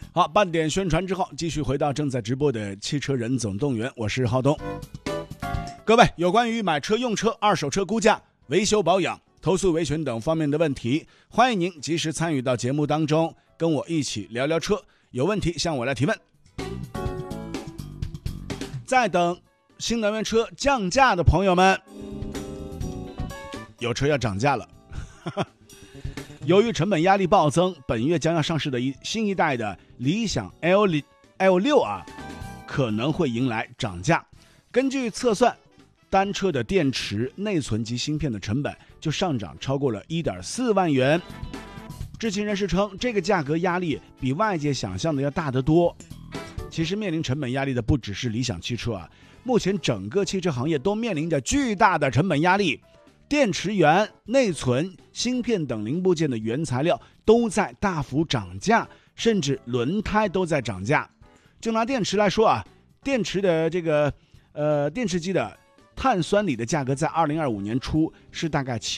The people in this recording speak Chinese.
好，半点宣传之后，继续回到正在直播的汽车人总动员，我是浩东。各位，有关于买车、用车、二手车估价、维修保养、投诉维权等方面的问题，欢迎您及时参与到节目当中，跟我一起聊聊车。有问题向我来提问。在等新能源车降价的朋友们，有车要涨价了。由于成本压力暴增，本月将要上市的新一代的理想 L6 啊，可能会迎来涨价。根据测算，单车的电池、内存及芯片的成本就上涨超过了 1.4 万元。知情人士称，这个价格压力比外界想象的要大得多。其实面临成本压力的不只是理想汽车啊，目前整个汽车行业都面临着巨大的成本压力。电池源、内存、芯片等零部件的原材料都在大幅涨价，甚至轮胎都在涨价。就拿电池来说啊，电池的电池机的碳酸锂的价格在2025年初是大概